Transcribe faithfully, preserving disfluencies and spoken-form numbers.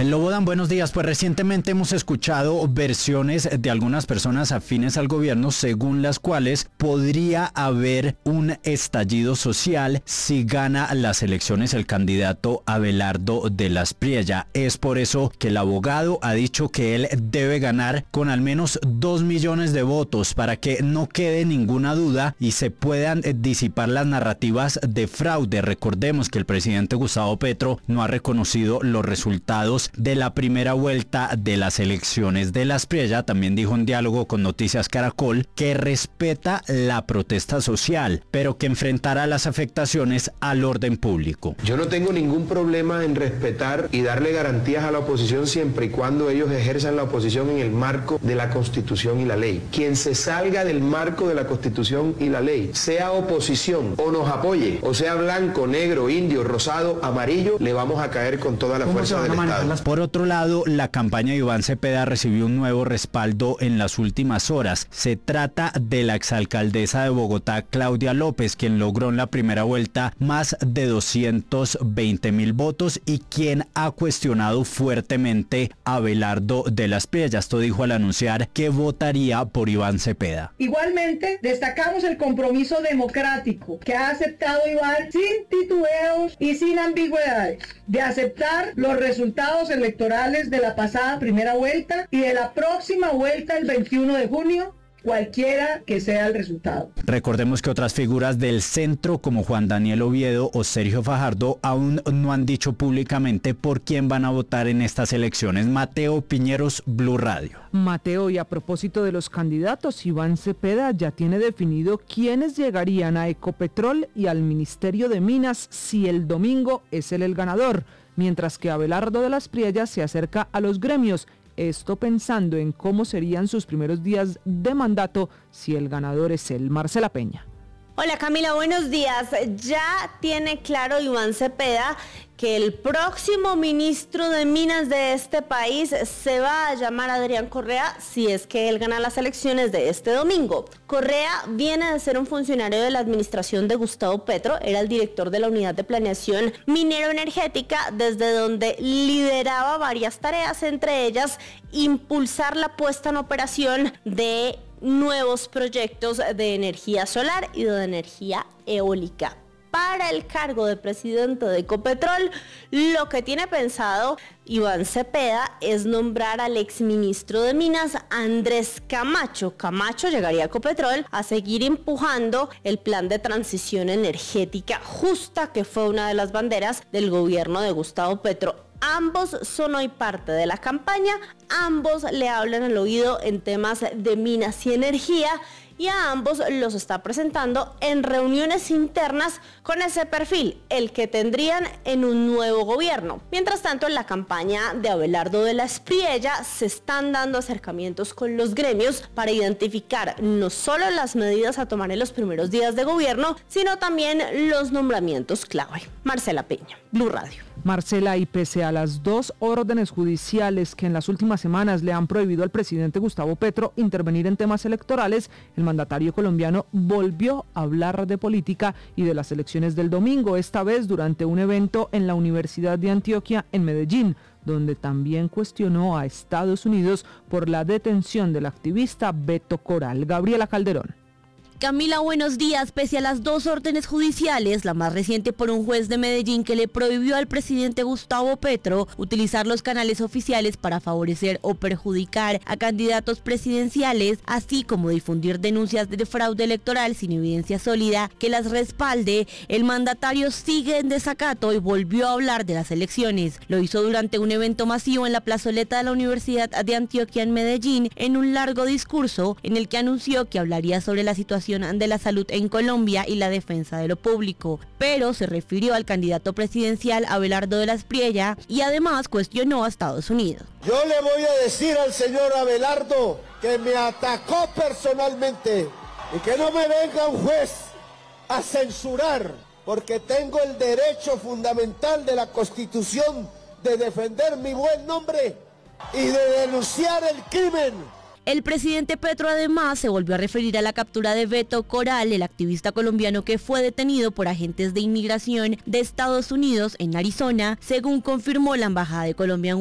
Lobodan, buenos días. Pues recientemente hemos escuchado versiones de algunas personas afines al gobierno según las cuales podría haber un estallido social si gana las elecciones el candidato Abelardo de la Espriella. Es por eso que el abogado ha dicho que él debe ganar con al menos dos millones de votos para que no quede ninguna duda y se puedan disipar las narrativas de fraude. Recordemos que el presidente Gustavo Petro no ha reconocido los resultados de la primera vuelta de las elecciones de la Espriella. También dijo en diálogo con Noticias Caracol que respeta la protesta social, pero que enfrentará las afectaciones al orden público. Yo no tengo ningún problema en respetar y darle garantías a la oposición siempre y cuando ellos ejerzan la oposición en el marco de la Constitución y la ley. Quien se salga del marco de la Constitución y la ley, sea oposición o nos apoye, o sea blanco, negro, indio, rosado, amarillo, le vamos a caer con toda la fuerza del Estado. Por otro lado, la campaña de Iván Cepeda recibió un nuevo respaldo en las últimas horas. Se trata de la exalcaldesa de Bogotá, Claudia López, quien logró en la primera vuelta más de doscientos veinte mil votos y quien ha cuestionado fuertemente a Abelardo de la Espriella. Esto dijo al anunciar que votaría por Iván Cepeda. Igualmente, destacamos el compromiso democrático que ha aceptado Iván sin titubeos y sin ambigüedades, de aceptar los resultados electorales de la pasada primera vuelta y de la próxima vuelta el veintiuno de junio, cualquiera que sea el resultado. Recordemos que otras figuras del centro como Juan Daniel Oviedo o Sergio Fajardo aún no han dicho públicamente por quién van a votar en estas elecciones. Mateo Piñeros, Blue Radio. Mateo, y a propósito de los candidatos, Iván Cepeda ya tiene definido quiénes llegarían a Ecopetrol y al Ministerio de Minas si el domingo es él el ganador, mientras que Abelardo de la Espriella se acerca a los gremios. Esto pensando en cómo serían sus primeros días de mandato si el ganador es él. Marcela Peña. Hola Camila, buenos días. Ya tiene claro Iván Cepeda que el próximo ministro de Minas de este país se va a llamar Adrián Correa si es que él gana las elecciones de este domingo. Correa viene de ser un funcionario de la administración de Gustavo Petro, era el director de la Unidad de Planeación Minero-Energética, desde donde lideraba varias tareas, entre ellas impulsar la puesta en operación de nuevos proyectos de energía solar y de energía eólica. Para el cargo de presidente de Ecopetrol, lo que tiene pensado Iván Cepeda es nombrar al exministro de Minas, Andrés Camacho. Camacho llegaría a Ecopetrol a seguir empujando el plan de transición energética justa, que fue una de las banderas del gobierno de Gustavo Petro. Ambos son hoy parte de la campaña, ambos le hablan al oído en temas de minas y energía, y a ambos los está presentando en reuniones internas con ese perfil, el que tendrían en un nuevo gobierno. Mientras tanto, en la campaña de Abelardo de la Espriella se están dando acercamientos con los gremios para identificar no solo las medidas a tomar en los primeros días de gobierno, sino también los nombramientos clave. Marcela Peña, Blue Radio. Marcela, y pese a las dos órdenes judiciales que en las últimas semanas le han prohibido al presidente Gustavo Petro intervenir en temas electorales, el mandatario colombiano volvió a hablar de política y de las elecciones del domingo, esta vez durante un evento en la Universidad de Antioquia en Medellín, donde también cuestionó a Estados Unidos por la detención del activista Beto Coral. Gabriela Calderón. Camila, buenos días. Pese a las dos órdenes judiciales, la más reciente por un juez de Medellín que le prohibió al presidente Gustavo Petro utilizar los canales oficiales para favorecer o perjudicar a candidatos presidenciales, así como difundir denuncias de fraude electoral sin evidencia sólida que las respalde, el mandatario sigue en desacato y volvió a hablar de las elecciones. Lo hizo durante un evento masivo en la plazoleta de la Universidad de Antioquia en Medellín, en un largo discurso en el que anunció que hablaría sobre la situación de la salud en Colombia y la defensa de lo público, pero se refirió al candidato presidencial Abelardo de la Espriella y además cuestionó a Estados Unidos. Yo le voy a decir al señor Abelardo que me atacó personalmente y que no me venga un juez a censurar, porque tengo el derecho fundamental de la Constitución de defender mi buen nombre y de denunciar el crimen. El presidente Petro además se volvió a referir a la captura de Beto Coral, el activista colombiano que fue detenido por agentes de inmigración de Estados Unidos en Arizona, según confirmó la Embajada de Colombia en